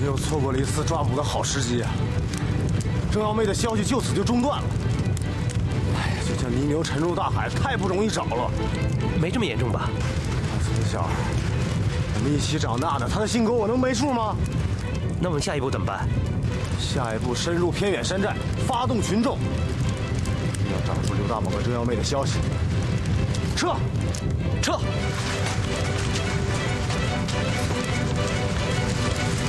又错过了一次抓捕的好时机啊！郑耀妹的消息就此就中断了。哎呀，就像泥牛沉入大海，太不容易找了。 没这么严重吧？ 他从小我们一起长大的，他的性格我能没数吗？ 那我们下一步怎么办？ 下一步深入偏远山寨，发动群众，要找出刘大猛和郑耀妹的消息。撤！ 撤！